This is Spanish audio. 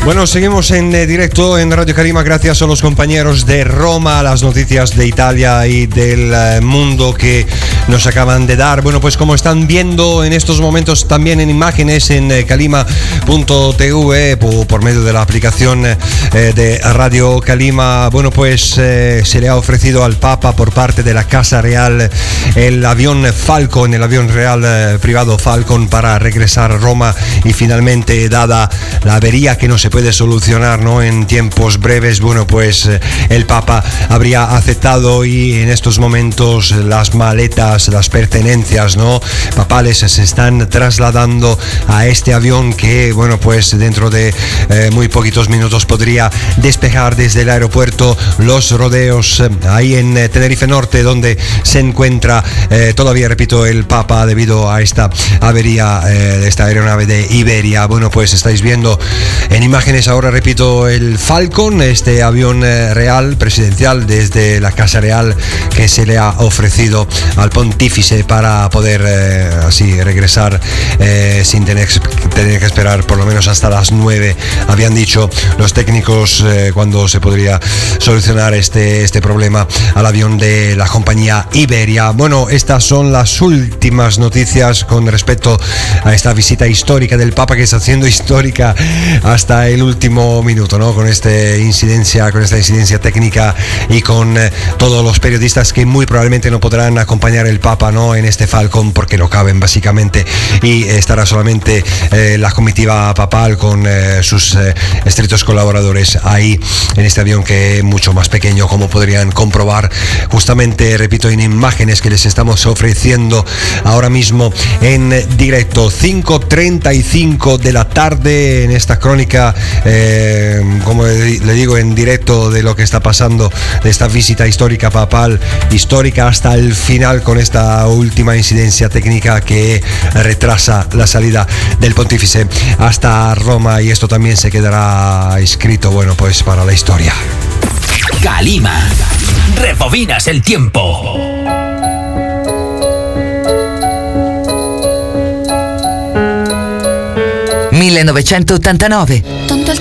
Bueno, seguimos en directo en Radio Calima gracias a los compañeros de Roma, las noticias de Italia y del mundo que nos acaban de dar. Bueno, pues como están viendo en estos momentos también en imágenes en calima.tv por medio de la aplicación de Radio Calima, bueno, pues se le ha ofrecido al Papa por parte de la Casa Real el avión Falcon, el avión real privado Falcon para regresar a Roma y finalmente, dada la avería que no se puede solucionar, ¿no?, en tiempos breves, bueno, pues el Papa habría aceptado y en estos momentos las maletas, las pertenencias, ¿no?, papales se están trasladando a este avión que, bueno, pues dentro de muy poquitos minutos podría despejar desde el aeropuerto Los Rodeos, ahí en Tenerife Norte, donde se encuentra todavía, repito, el Papa debido a esta avería de esta aeronave de Iberia. Bueno, pues estáis viendo en imágenes ahora, repito, el Falcon, este avión real presidencial desde la Casa Real que se le ha ofrecido al pontífice para poder así regresar sin tener que esperar por lo menos hasta las 9. Habían dicho los técnicos cuando se podría solucionar este problema al avión de la compañía Iberia. Bueno, estas son las últimas noticias con respecto a esta visita histórica del Papa, que está siendo histórica hasta el último minuto, ¿no?, con esta incidencia técnica y con todos los periodistas que muy probablemente no podrán acompañar el Papa, ¿no?, en este Falcon porque no caben básicamente, y estará solamente la comitiva papal con sus estrictos colaboradores ahí en este avión, que es mucho más pequeño, como podrían comprobar justamente, repito, en imágenes que les estamos ofreciendo ahora mismo en directo. 5:35 de la tarde en esta crónica, como le digo, en directo de lo que está pasando, de esta visita histórica papal, histórica hasta el final, con esta última incidencia técnica que retrasa la salida del pontífice hasta Roma, y esto también se quedará escrito, bueno, pues para la historia. Calima, rebobinas el tiempo. 1989. Tanto